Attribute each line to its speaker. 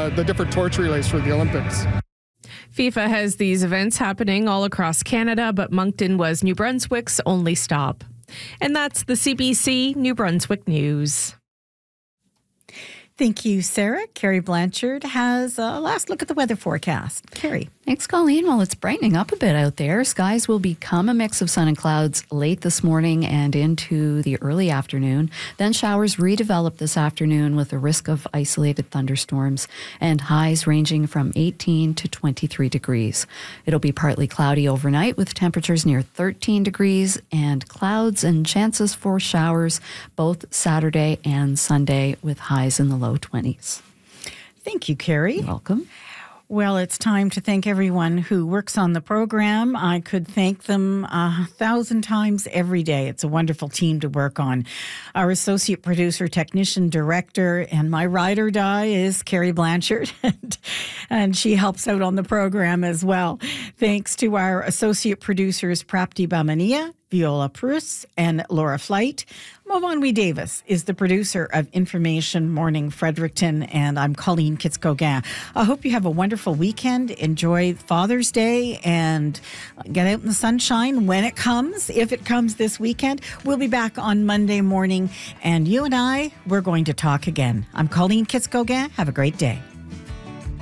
Speaker 1: the different torch relays for the Olympics.
Speaker 2: FIFA has these events happening all across Canada, but Moncton was New Brunswick's only stop. And that's the CBC New Brunswick News.
Speaker 3: Thank you, Sarah. Carrie Blanchard has a last look at the weather forecast. Carrie.
Speaker 4: Thanks, Colleen. Well, it's brightening up a bit out there. Skies will become a mix of sun and clouds late this morning and into the early afternoon. Then showers redevelop this afternoon with a risk of isolated thunderstorms and highs ranging from 18 to 23 degrees. It'll be partly cloudy overnight with temperatures near 13 degrees and clouds and chances for showers both Saturday and Sunday with highs in the low 20s.
Speaker 3: Thank you, Carrie.
Speaker 4: You're welcome.
Speaker 3: Well, it's time to thank everyone who works on the program. I could thank them 1,000 times every day. It's a wonderful team to work on. Our associate producer, technician, director, and my ride or die is Carrie Blanchard, and she helps out on the program as well. Thanks to our associate producers, Prapti Bamania, Viola Prus, and Laura Flight. Movanwi Davis is the producer of Information Morning Fredericton, and I'm Colleen Kitz-Cogan. I hope you have a wonderful weekend. Enjoy Father's Day and get out in the sunshine when it comes, if it comes this weekend. We'll be back on Monday morning, and you and I, we're going to talk again. I'm Colleen Kitz-Cogan. Have a great day.